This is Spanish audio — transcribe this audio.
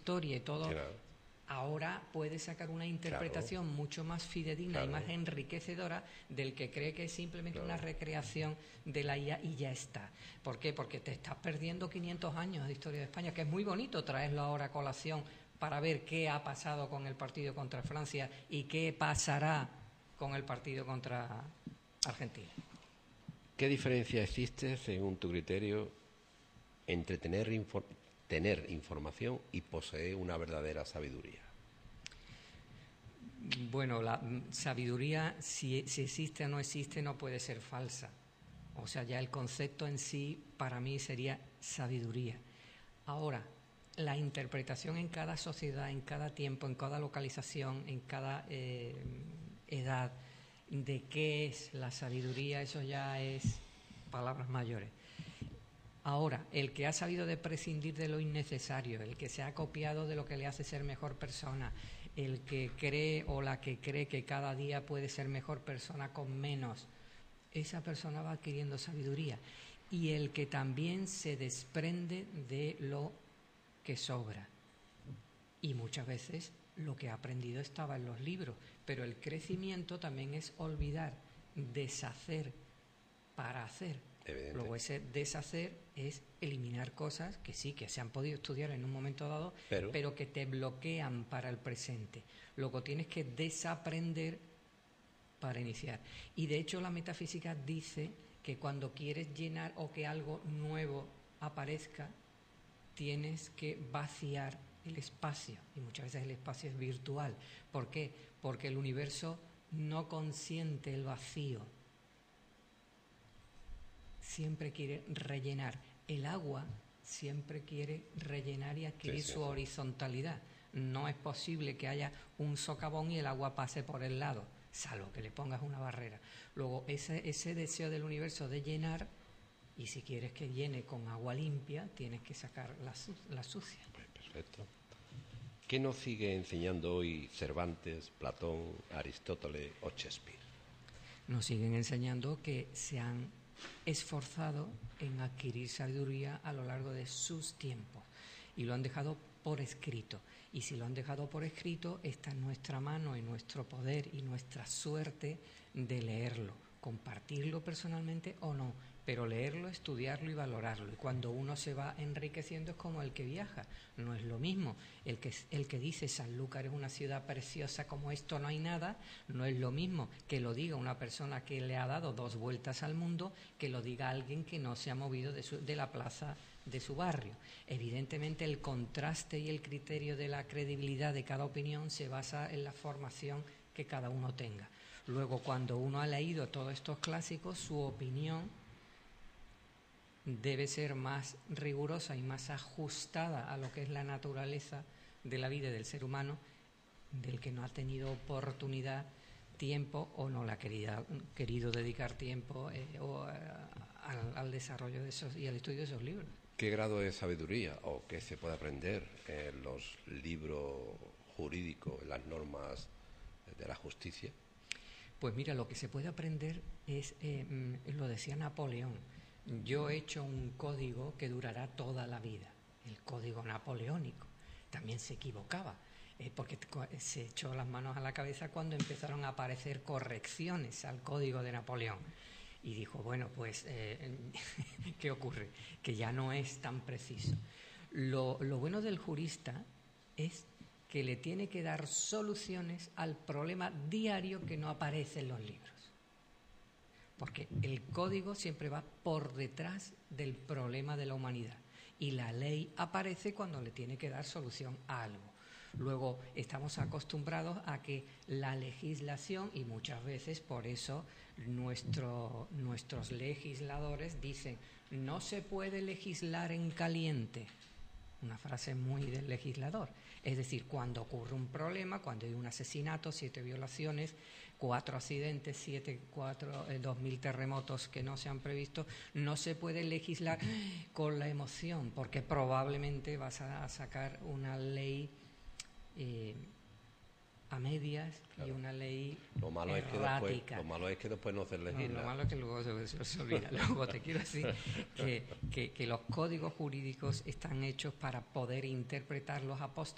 historia y todo, Claro. ahora puede sacar una interpretación mucho más fidedigna y más enriquecedora del que cree que es simplemente una recreación de la IA y ya está. ¿Por qué? Porque te estás perdiendo 500 años de historia de España, que es muy bonito traerlo ahora a colación para ver qué ha pasado con el partido contra Francia y qué pasará con el partido contra Argentina. ¿Qué diferencia existe, según tu criterio, entre tener información y poseer una verdadera sabiduría? Bueno, la sabiduría, si existe o no existe, no puede ser falsa. O sea, ya el concepto en sí, para mí, sería sabiduría. Ahora, la interpretación en cada sociedad, en cada tiempo, en cada localización, en cada edad, de qué es la sabiduría, eso ya es palabras mayores. Ahora, el que ha sabido de prescindir de lo innecesario, el que se ha copiado de lo que le hace ser mejor persona, el que cree o la que cree que cada día puede ser mejor persona con menos, esa persona va adquiriendo sabiduría. Y el que también se desprende de lo que sobra. Y muchas veces lo que ha aprendido estaba en los libros, pero el crecimiento también es olvidar, deshacer para hacer. Luego ese deshacer es eliminar cosas que sí, que se han podido estudiar en un momento dado, pero que te bloquean para el presente. Luego tienes que desaprender para iniciar. Y de hecho la metafísica dice que cuando quieres llenar o que algo nuevo aparezca, tienes que vaciar el espacio, y muchas veces el espacio es virtual. ¿Por qué? Porque el universo no consiente el vacío, siempre quiere rellenar. El agua siempre quiere rellenar y adquirir su horizontalidad. No es posible que haya un socavón y el agua pase por el lado, salvo que le pongas una barrera. Luego ese deseo del universo de llenar, y si quieres que llene con agua limpia, tienes que sacar la sucia. Perfecto. ¿Qué nos sigue enseñando hoy Cervantes, Platón, Aristóteles o Shakespeare? Nos siguen enseñando que se han esforzado en adquirir sabiduría a lo largo de sus tiempos y lo han dejado por escrito. Y si lo han dejado por escrito, está en nuestra mano, en nuestro poder y nuestra suerte de leerlo, compartirlo personalmente o no, pero leerlo, estudiarlo y valorarlo. Y cuando uno se va enriqueciendo es como el que viaja. No es lo mismo el que dice Sanlúcar es una ciudad preciosa, como esto no hay nada, no es lo mismo que lo diga una persona que le ha dado 2 vueltas al mundo, que lo diga alguien que no se ha movido de la plaza de su barrio. Evidentemente el contraste y el criterio de la credibilidad de cada opinión se basa en la formación que cada uno tenga. Luego, cuando uno ha leído todos estos clásicos, su opinión debe ser más rigurosa y más ajustada a lo que es la naturaleza de la vida del ser humano, del que no ha tenido oportunidad, tiempo o no le ha querido dedicar tiempo al desarrollo de esos y al estudio de esos libros. ¿Qué grado de sabiduría o qué se puede aprender en los libros jurídicos, en las normas de la justicia? Pues mira, lo que se puede aprender es, lo decía Napoleón, yo he hecho un código que durará toda la vida, el código napoleónico. También se equivocaba, porque se echó las manos a la cabeza cuando empezaron a aparecer correcciones al código de Napoleón. Y dijo, bueno, pues, ¿qué ocurre? Que ya no es tan preciso. Lo bueno del jurista es que le tiene que dar soluciones al problema diario que no aparece en los libros. Porque el código siempre va por detrás del problema de la humanidad y la ley aparece cuando le tiene que dar solución a algo. Luego estamos acostumbrados a que la legislación, y muchas veces por eso nuestros legisladores dicen no se puede legislar en caliente. Una frase muy del legislador. Es decir, cuando ocurre un problema, cuando hay un asesinato, 7 violaciones, 4 accidentes, 2.000 terremotos que no se han previsto, no se puede legislar con la emoción, porque probablemente vas a sacar una ley a medias, claro, y una ley errática. Lo malo es que después no se legisla. Lo malo es que luego se olvida. Luego te quiero decir que los códigos jurídicos están hechos para poder interpretarlos a